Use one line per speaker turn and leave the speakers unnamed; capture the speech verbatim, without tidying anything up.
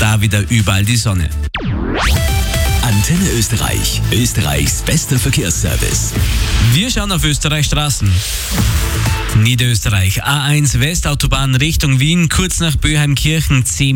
da wieder überall die Sonne.
Antenne Österreich, Österreichs bester Verkehrsservice.
Wir schauen auf Österreichs Straßen. Niederösterreich, A eins Westautobahn Richtung Wien, kurz nach Böheimkirchen, zehn